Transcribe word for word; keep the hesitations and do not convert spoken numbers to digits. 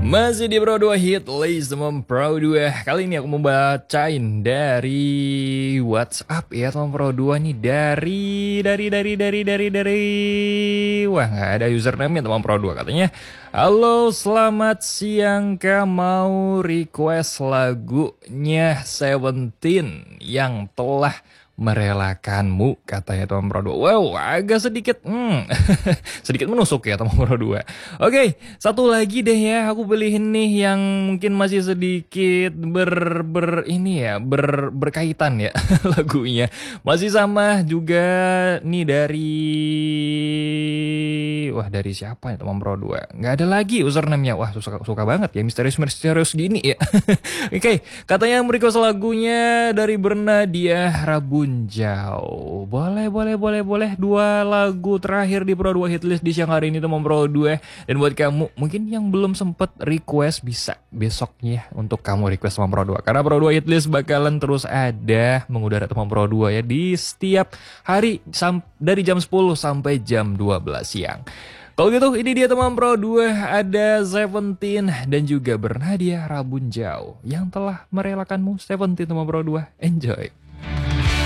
Masih di Pro dua Hit List teman Pro dua. Kali ini aku mau bacain dari WhatsApp ya teman Pro dua nih. Dari, dari, dari, dari, dari, dari Wah nggak ada username-nya teman Pro dua. Katanya, halo selamat siang, Kak, mau request lagunya Seventeen yang telah merelakanmu, katanya teman Pro dua. Wow, agak sedikit hmm, sedikit menusuk ya teman Pro dua. Oke, satu lagi deh ya, aku pilihin nih yang mungkin masih sedikit ber ber ini ya, ber berkaitan ya lagunya. Masih sama juga nih dari wah dari siapa ya teman Pro dua? Nggak ada lagi username-nya. Wah, suka suka banget ya misterius-misterius gini ya. Oke, katanya merequest lagunya dari Bernadia Rabunjau. Boleh, boleh, boleh, boleh. Dua lagu terakhir di Pro dua Hitlist di siang hari ini teman Pro dua. Dan buat kamu mungkin yang belum sempet request, bisa besoknya untuk kamu request teman Pro dua. Karena Pro dua Hitlist bakalan terus ada mengudara teman Pro dua ya di setiap hari dari jam sepuluh sampai jam dua belas siang. Kalau gitu, ini dia teman Pro dua, ada Seventeen dan juga Bernadia Rabunjau yang telah merelakanmu. Seventeen teman Pro dua, enjoy.